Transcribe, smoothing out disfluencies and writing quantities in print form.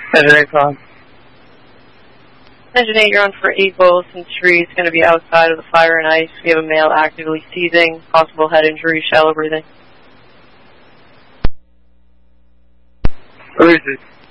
Engine 8 on. Engine 8, you're on for 8 Boylston Street. It's going to be outside of the fire and ice. We have a male actively seizing, possible head injury, shallow breathing. Who is it?